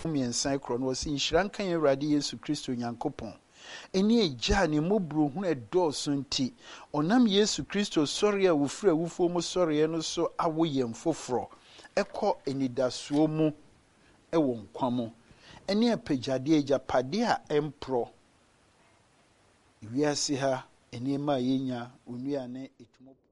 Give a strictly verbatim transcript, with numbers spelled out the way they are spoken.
miɛnsa kro no wɔsi nhyira nka yɛn Awurade Yesu Kristo Nyankopɔn eni egya ne mobro hu edɔɔso nti ɔnam Yesu Kristo sɔre a wofura wufo mu sɔre no so awo yɛn foforo ɛkɔ enidasuo mu ɛwɔ nkwa mu ene apegyade agyapade a empro wiase ha enema yenya onua ne etumo